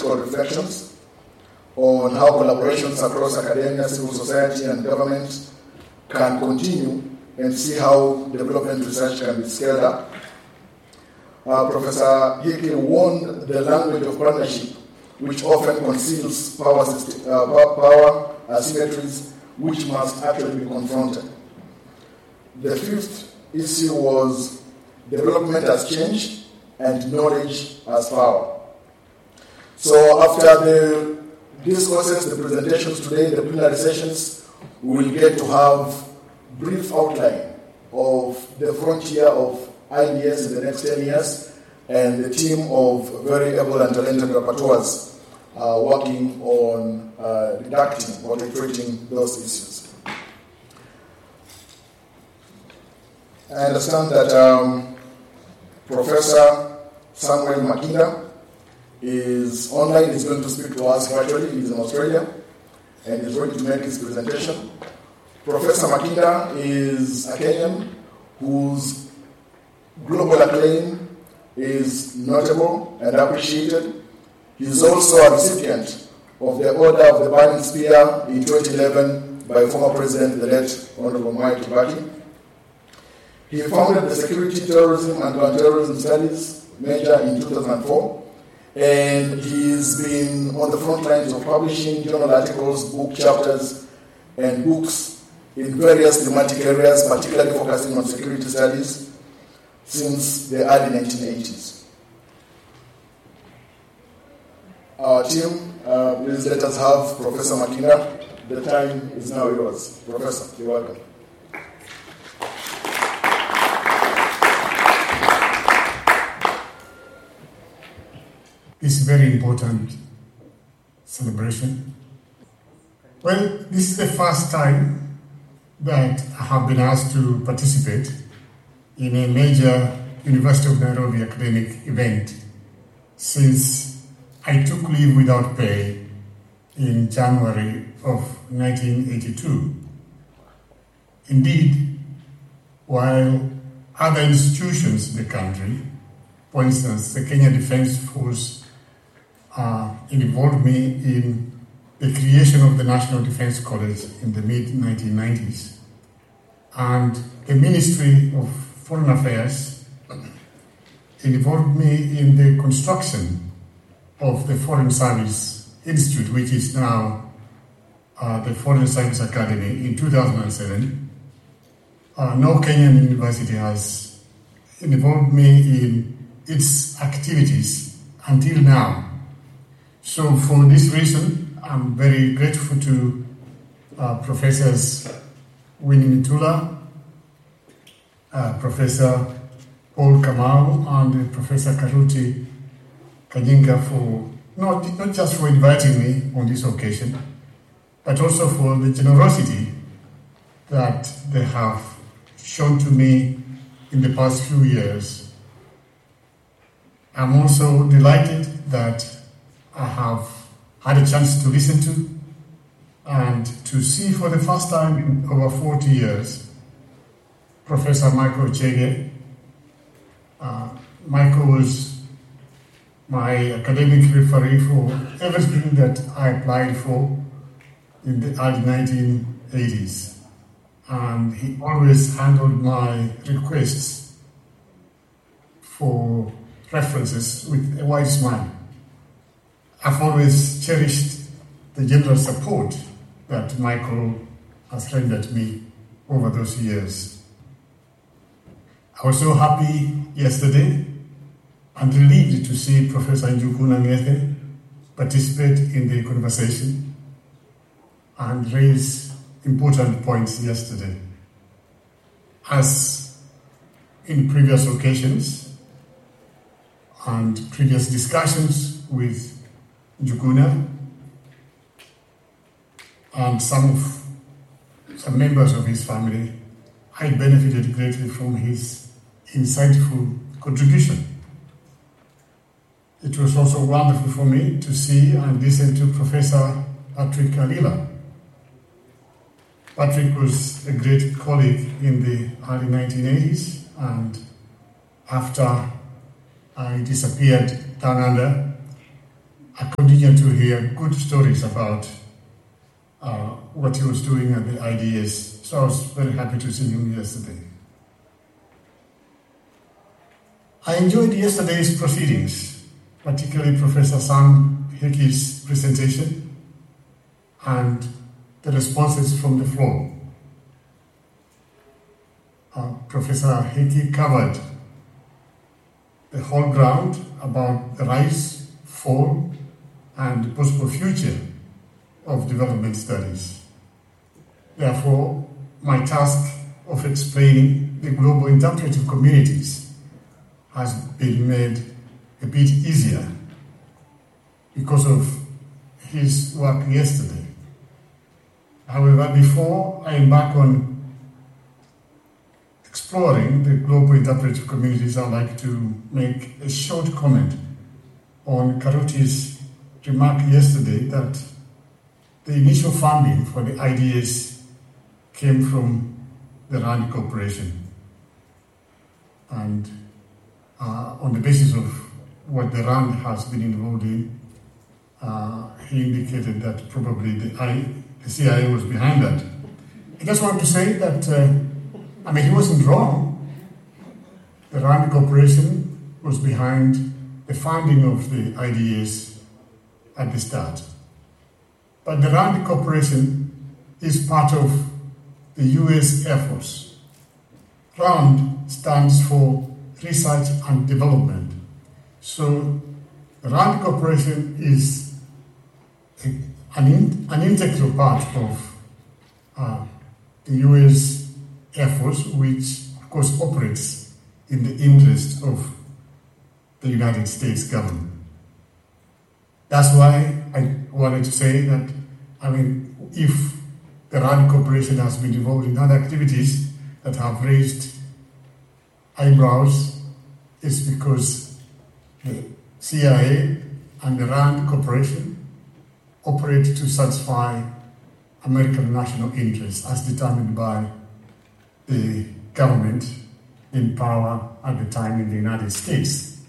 practical reflections on how collaborations across academia, civil society, and government can continue and see how development research can be scaled up. Professor Hickey warned the language of partnership, which often conceals power asymmetries, which must actually be confronted. The fifth issue was development has changed and knowledge has power. So after the discourses, the presentations today, the plenary sessions, we will get to have brief outline of the frontier of ideas in the next 10 years and the team of very able and talented rapporteurs working on redacting or iterating those issues. I understand that Professor Samuel Makinda is online, is going to speak to us virtually. He's in Australia and is going to make his presentation. Professor Makinda is a Kenyan whose global acclaim is notable and appreciated. He is also a recipient of the Order of the Burning Spear in 2011 by former President, the late Honorable Mwai Kibaki. He founded the Security, Terrorism and Counterterrorism Studies major in 2004, and he's been on the front lines of publishing journal articles, book chapters, and books in various thematic areas, particularly focusing on security studies since the early 1980s. Our team, please let us have Professor Makinda. The time is now yours. Professor, you're welcome. This very important celebration. Well, this is the first time that I have been asked to participate in a major University of Nairobi academic event since I took leave without pay in January of 1982. Indeed, while other institutions in the country, for instance, the Kenya Defence Force, involved me in the creation of the National Defence College in the mid-1990s. And the Ministry of Foreign Affairs involved me in the construction of the Foreign Service Institute, which is now the Foreign Service Academy, in 2007. No Kenyan university has involved me in its activities until now. So for this reason, I'm very grateful to Professors Winnie Mitula, Professor Paul Kamau, and Professor Karuti Kajinga for not just for inviting me on this occasion, but also for the generosity that they have shown to me in the past few years. I'm also delighted that I have had a chance to listen to and to see for the first time in over 40 years Professor Michael Chege. Michael was my academic referee for everything that I applied for in the early 1980s. And he always handled my requests for references with a wide smile. I've always cherished the general support that Michael has rendered me over those years. I was so happy yesterday and relieved to see Professor Njuguna Ngethe participate in the conversation and raise important points yesterday. As in previous occasions and previous discussions with Njuguna and some members of his family, I benefited greatly from his insightful contribution. It was also wonderful for me to see and listen to Professor Patrick Alila. Patrick was a great colleague in the early 1980s, and after I disappeared down under, I continued eager to hear good stories about what he was doing at the IDS. So I was very happy to see him yesterday. I enjoyed yesterday's proceedings, particularly Professor Sam Hickey's presentation and the responses from the floor. Professor Hickey covered the whole ground about the rise, fall, and possible future of development studies. Therefore, my task of explaining the global interpretive communities has been made a bit easier because of his work yesterday. However, before I embark on exploring the global interpretive communities, I'd like to make a short comment on Karuti's remark yesterday that the initial funding for the IDS came from the RAND Corporation. And on the basis of what the RAND has been involved in, he indicated that probably the CIA was behind that. I just want to say that, he wasn't wrong. The RAND Corporation was behind the funding of the IDS at the start. But the RAND Corporation is part of the US Air Force. RAND stands for Research and Development. So the RAND Corporation is an integral part of the US Air Force, which of course operates in the interest of the United States government. That's why I wanted to say that, if the RAND Corporation has been involved in other activities that have raised eyebrows, it's because the CIA and the RAND Corporation operate to satisfy American national interests as determined by the government in power at the time in the United States.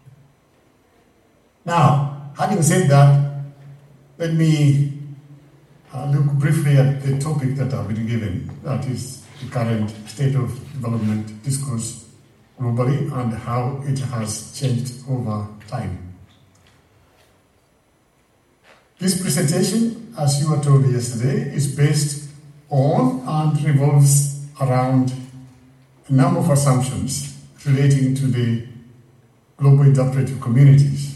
Now, having said that, let me look briefly at the topic that I've been given, that is the current state of development discourse globally and how it has changed over time. This presentation, as you were told yesterday, is based on and revolves around a number of assumptions relating to the global interpretive communities.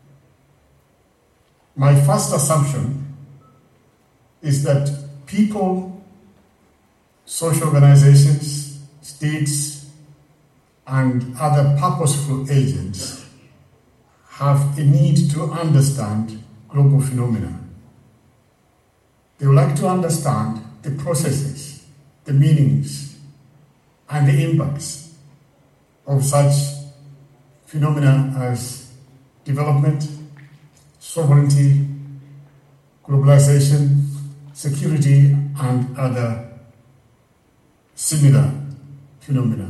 My first assumption is that people, social organizations, states, and other purposeful agents have a need to understand global phenomena. They would like to understand the processes, the meanings, and the impacts of such phenomena as development, sovereignty, globalization, security, and other similar phenomena.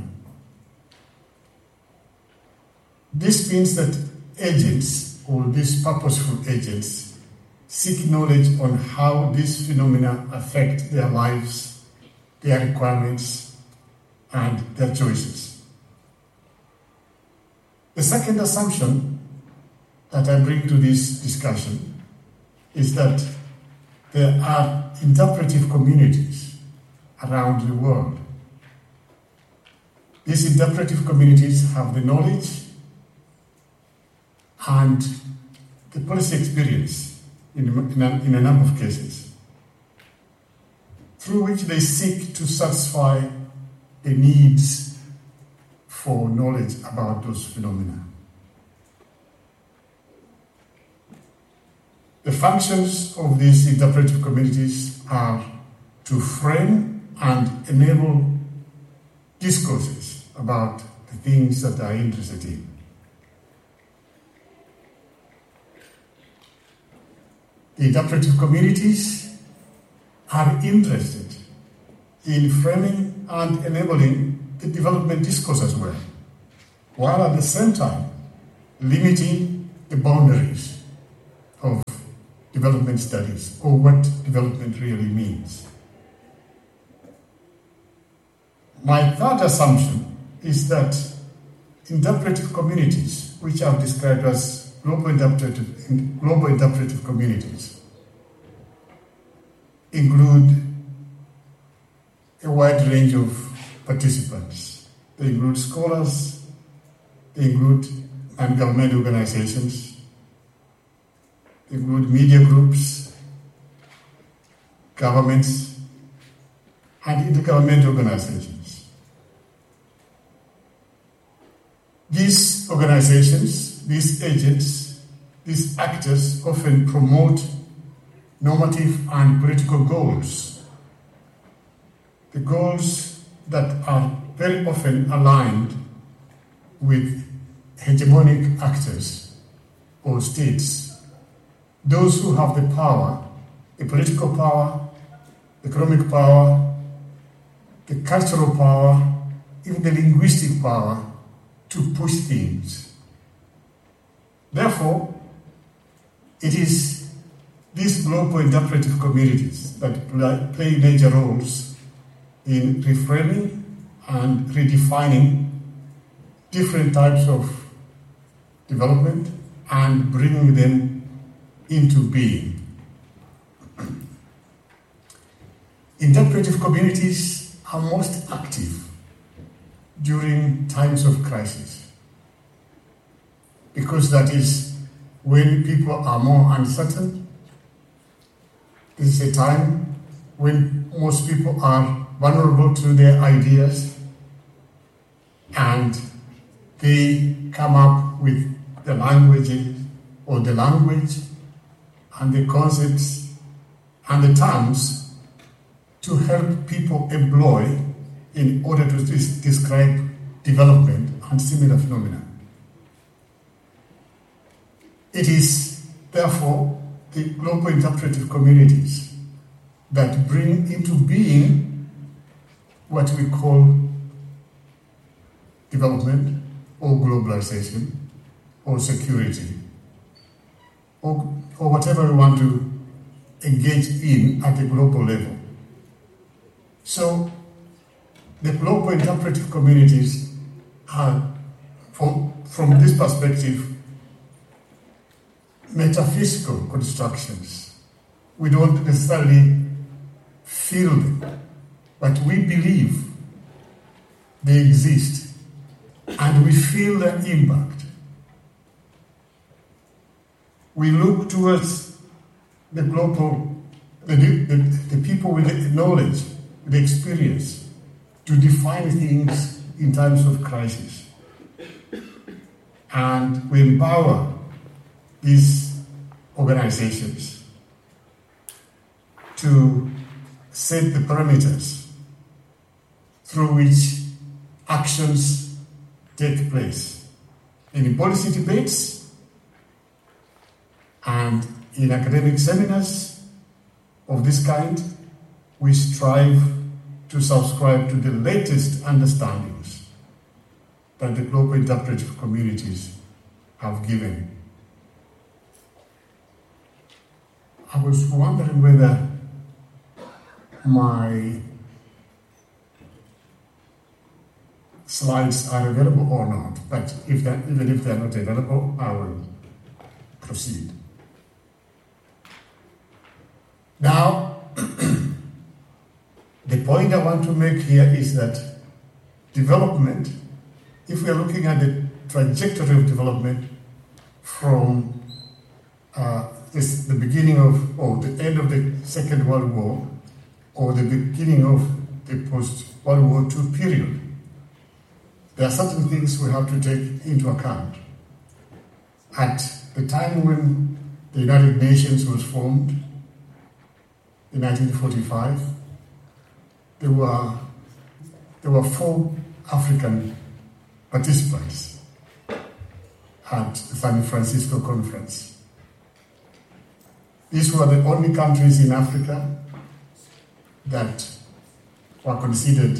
This means that agents, or these purposeful agents, seek knowledge on how these phenomena affect their lives, their requirements, and their choices. The second assumption that I bring to this discussion is that there are interpretive communities around the world. These interpretive communities have the knowledge and the policy experience in a number of cases, through which they seek to satisfy the needs for knowledge about those phenomena. The functions of these interpretive communities are to frame and enable discourses about the things that they are interested in. The interpretive communities are interested in framing and enabling the development discourse as well, while at the same time limiting the boundaries of development studies, or what development really means. My third assumption is that interpretive communities, which I've described as global interpretive communities, include a wide range of participants. They include scholars, they include non-government organizations, they include media groups, governments, and intergovernmental organizations. These organizations, these agents, these actors often promote normative and political goals. The goals that are very often aligned with hegemonic actors or states, those who have the power, the political power, the economic power, the cultural power, even the linguistic power to push things. Therefore, it is these global interpretive communities that play major roles in reframing and redefining different types of development and bringing them into being. Interpretive communities are most active during times of crisis, because that is when people are more uncertain. This is a time when most people are vulnerable to their ideas, and they come up with the language or the language and the concepts and the terms to help people employ in order to describe development and similar phenomena. It is, therefore, the global interpretive communities that bring into being what we call development or globalization or security or whatever we want to engage in at the global level. So the global interpretive communities are, from this perspective, metaphysical constructions. We don't necessarily feel them, but we believe they exist, and we feel their impact. We look towards the global, the people with the knowledge, the experience, to define things in times of crisis. And we empower these organizations to set the parameters through which actions take place in policy debates and in academic seminars of this kind. We strive to subscribe to the latest understandings that the global interpretive communities have given. I was wondering whether my slides are available or not, but even if they're not available, I will proceed. Now, the point I want to make here is that development, if we are looking at the trajectory of development from the beginning of, or the end of the Second World War, or the beginning of the post-World War II period, there are certain things we have to take into account. At the time when the United Nations was formed, in 1945, there were 4 African participants at the San Francisco Conference. These were the only countries in Africa that were considered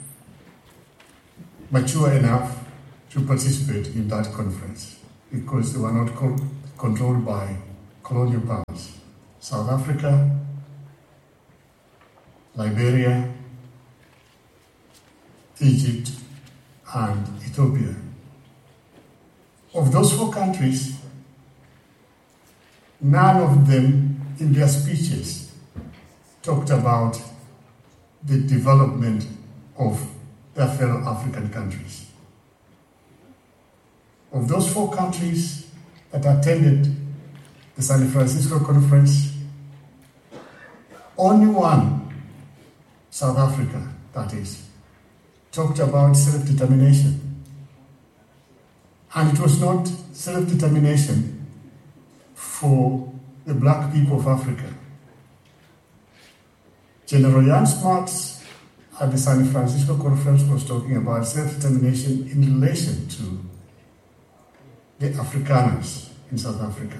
mature enough to participate in that conference, because they were not controlled by colonial powers: South Africa, Liberia, Egypt, and Ethiopia. Of those four countries, none of them in their speeches talked about the development of their fellow African countries. Of those four countries that attended the San Francisco Conference, only one, South Africa, that is, talked about self-determination. And it was not self-determination for the black people of Africa. General Jan Smuts at the San Francisco Conference was talking about self-determination in relation to the Afrikaners in South Africa.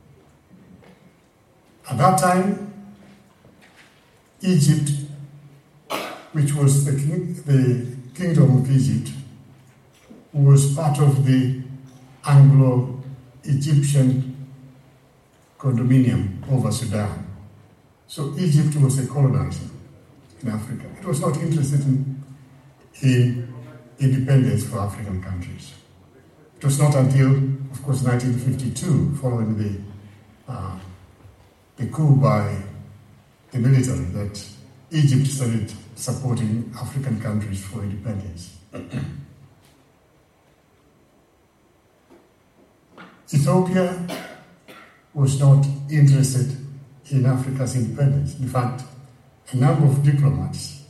At that time, Egypt, which was the Kingdom of Egypt, was part of the Anglo-Egyptian condominium over Sudan. So Egypt was a colonizer in Africa. It was not interested in independence for African countries. It was not until, of course, 1952, following the coup by the military, that Egypt started supporting African countries for independence. Ethiopia was not interested in Africa's independence. In fact, a number of diplomats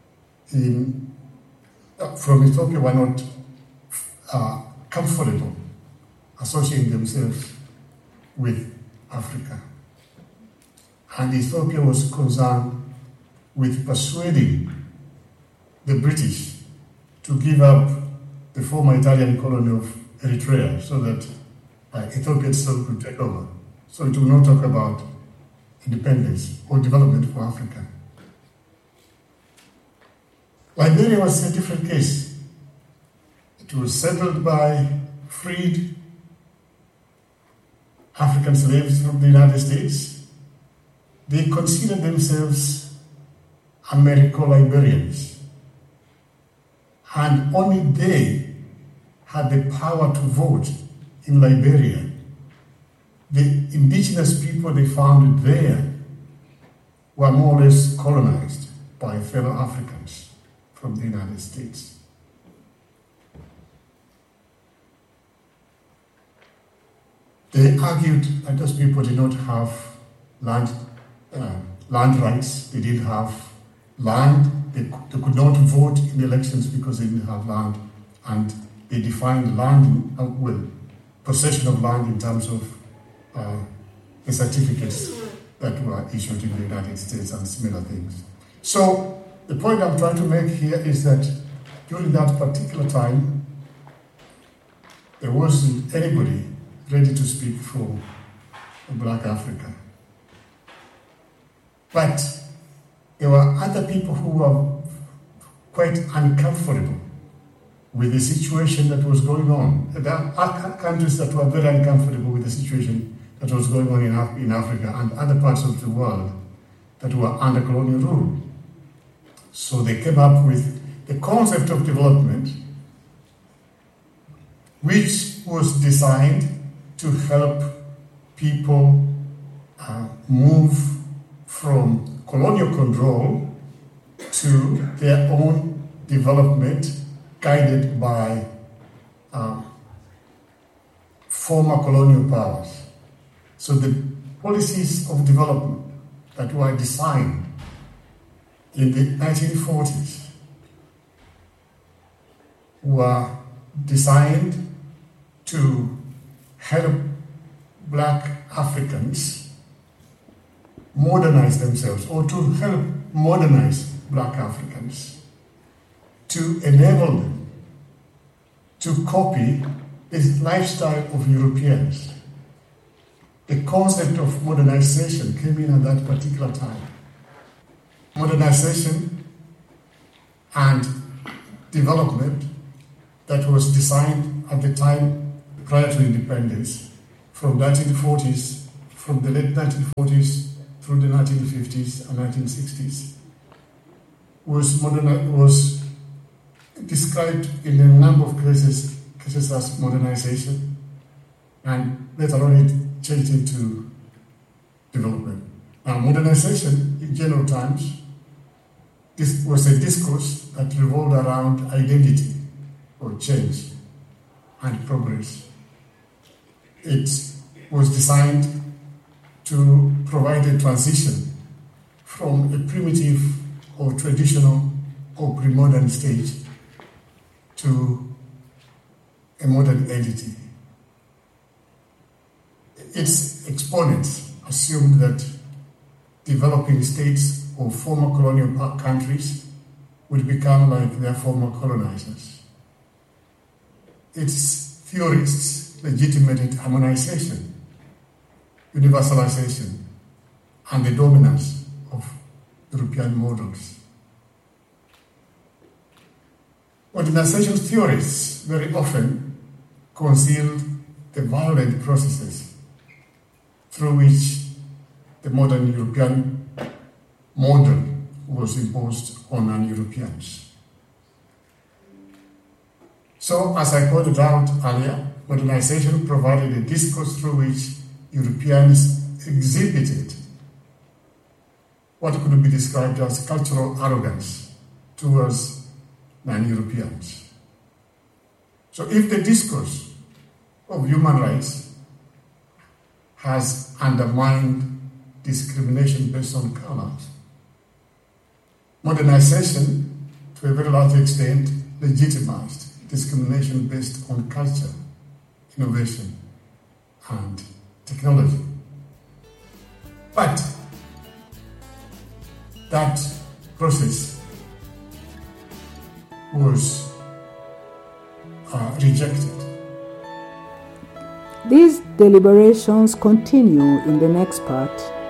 from Ethiopia were not comfortable associating themselves with Africa. And Ethiopia was concerned with persuading the British to give up the former Italian colony of Eritrea so that Ethiopia itself could take over. So it will not talk about independence or development for Africa. Liberia was a different case. It was settled by freed African slaves from the United States. They considered themselves Americo-Liberians, and only they had the power to vote in Liberia. The indigenous people they founded there were more or less colonized by fellow Africans from the United States. They argued that those people did not have land rights, they didn't have land, they could not vote in elections because they didn't have land, and they defined land, possession of land in terms of the certificates that were issued in the United States and similar things. So the point I'm trying to make here is that during that particular time, there wasn't anybody ready to speak for Black Africa. But there were other people who were quite uncomfortable with the situation that was going on. There are countries that were very uncomfortable with the situation that was going on in Africa and other parts of the world that were under colonial rule. So they came up with the concept of development, which was designed to help people move from colonial control to their own development, guided by former colonial powers. So the policies of development that were designed in the 1940s were designed to help Black Africans modernize themselves, or to help modernize Black Africans, to enable them to copy this lifestyle of Europeans. The concept of modernization came in at that particular time. Modernization and development that was designed at the time prior to independence, from 1940s from the late 1940s through the 1950s and 1960s was described in a number of cases as modernization, and later on it changed into development. Now, modernization, in general terms, this was a discourse that revolved around identity or change and progress. It was designed to provide a transition from a primitive or traditional or pre-modern stage to a modern entity. Its exponents assumed that developing states or former colonial countries would become like their former colonizers. Its theorists legitimated harmonization, universalization, and the dominance of European models. Modernization theorists very often concealed the violent processes through which the modern European model was imposed on non-Europeans. So, as I pointed out earlier, modernization provided a discourse through which Europeans exhibited what could be described as cultural arrogance towards non-Europeans. So if the discourse of human rights has undermined discrimination based on colors, modernization, to a very large extent, legitimized discrimination based on culture, innovation, and technology. But that process was rejected. These deliberations continue in the next part.